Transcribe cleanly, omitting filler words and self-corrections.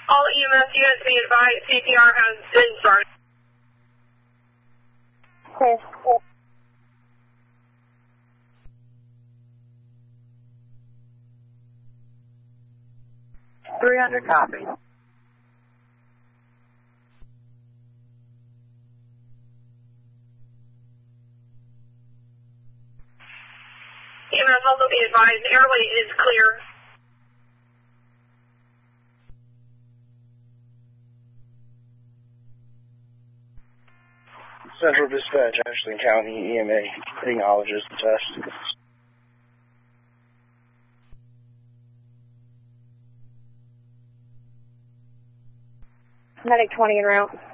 All EMS units be advised CPR has been started. Clear. 300 copy. EMS also be advised airway is clear. Central Dispatch, Ashland County EMA acknowledges the test. Medic 20 en route.